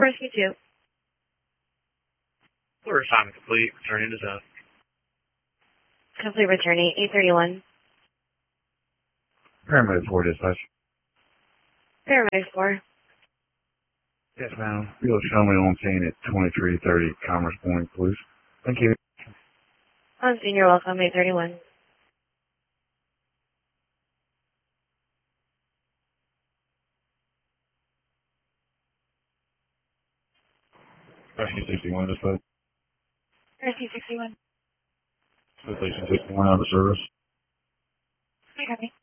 Rescue 2. Order assignment complete. Returning to South. Complete returning. 831. Paramedic 4 dispatch. Paramedic 4. Yes, ma'am. You'll show me on scene at 2330 Commerce Point, please. Thank you. On scene, you're welcome. 831. Rescue 61 dispatch. Rescue 61. Station 61 out of service. I copy.